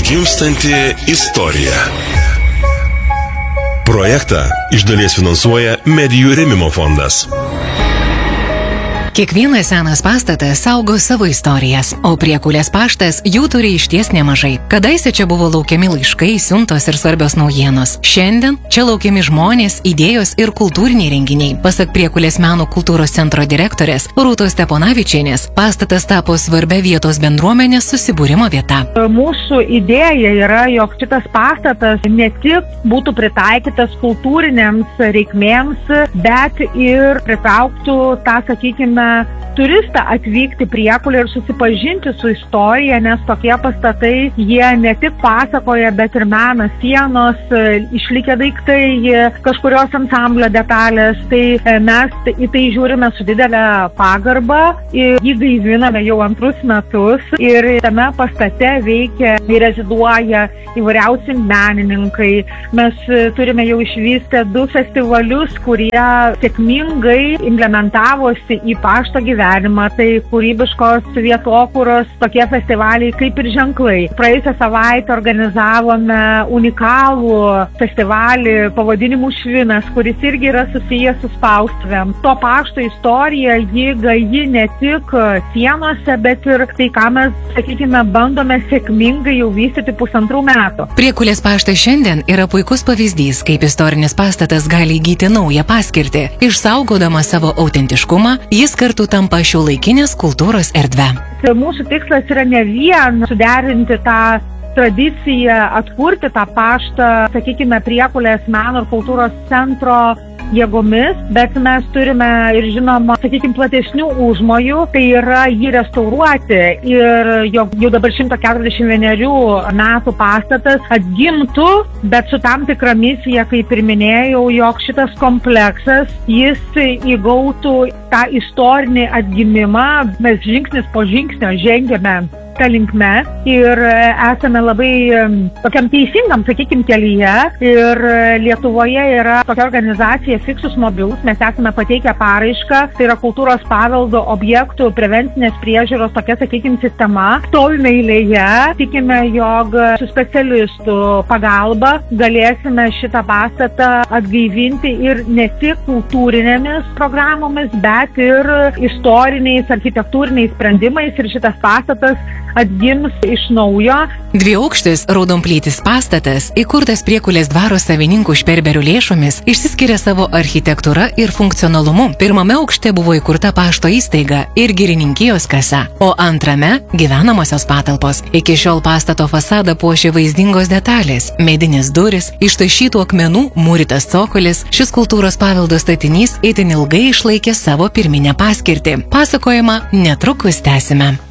Gimstanti istorija. Projektą iš dalies finansuoja Medijų rėmimo fondas. Kiekvienas senas pastatas saugo savo istorijas, o Priekulės paštas jų turi išties nemažai. Kadaise čia buvo laukiami laiškai, siuntos ir svarbios naujienos. Šiandien čia laukiami žmonės, idėjos ir kultūriniai renginiai. Pasak Priekulės meno kultūros centro direktorės Rūtos Steponavičienės, pastatas tapo svarbia vietos bendruomenės susibūrimo vieta. Mūsų idėja yra, jog šitas pastatas ne tik būtų pritaikytas kultūrinėms reikmėms, bet ir pritrauktų tą, sakykime, turistą atvykti Priekulę ir susipažinti su istorija, nes tokie pastatai, jie ne tik pasakoja, bet ir mena sienos, išlikę daiktai, kažkurios ansamblio detalės. Tai mes į tai žiūrime su didelė pagarba ir jį gaiviname jau antrus metus. Ir tame pastate veikia ir reziduoja įvairiausi menininkai. Mes turime jau išvystę 2 festivalius, kurie sėkmingai implementavosi į pašto gyvenimą, tai kūrybiškos vietokūros tokie festivaliai kaip ir ženklai. Praėjusią savaitę organizavome unikalų festivalį pavadinimu Švinas, kuris irgi yra susijęs su spaustuvėm. To pašto istorija, ji gaji ne tik sienose, bet ir tai, ką mes, sakykime, bandome sėkmingai jau vystyti 1,5 metų. Priekulės paštas šiandien yra puikus pavyzdys, kaip istorinis pastatas gali įgyti naują paskirtį. Išsaugodama savo autentiškumą, jis kartu tampa šiuolaikinės kultūros erdve. Mūsų tikslas yra ne vien suderinti tą tradiciją, atkurti tą paštą, sakykime, Priekulės meno ir kultūros centro jėgomis, bet mes turime ir, žinoma, sakykime, platesnių užmojų, tai yra jį restauruoti ir jau dabar 141 metų pastatas atgimtų, bet su tam tikra misija, kaip ir minėjau, jog šitas kompleksas, jis įgautų tą istorinį atgimimą. Mes žingsnis po žingsnio žengėme tą linkme ir esame labai tokiam teisingam, sakykime, kelyje. Ir Lietuvoje yra tokia organizacija Fixus Mobilus, mes esame pateikę paraišką, tai yra kultūros paveldo objektų prevencinės priežiūros tokia, sakykime, sistema. Stovime eilėje, tikime, jog su specialistų pagalba galėsime šitą pastatą atgaivinti ir ne tik kultūrinėmis programomis, bet ir istoriniais, architektūriniais sprendimais, ir šitas pastatas atgims iš naujo. 2-aukštis raudonplytis pastatas, įkurtas Priekulės dvaro savininkų Šperberių lėšomis, išsiskiria savo architektūra ir funkcionalumu. Pirmame aukšte buvo įkurta pašto įstaiga ir girininkijos kasa, o antrame gyvenamosios patalpos. Iki šiol pastato fasadą puošia vaizdingos detalės, medinės durys, ištašytų akmenų, mūrytas cokolis. Šis kultūros paveldo statinys itin ilgai išlaikė savo pirminę paskirtį. Pasakojimą netrukus tęsime.